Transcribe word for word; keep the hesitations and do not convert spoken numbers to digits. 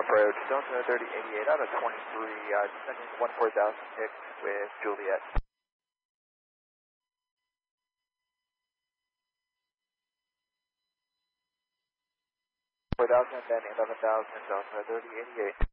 approach, Delta thirty eighty-eight out of twenty-three, uh, descending one four thousand pick with Juliet. four thousand, then eleven thousand, Delta thirty eighty-eight.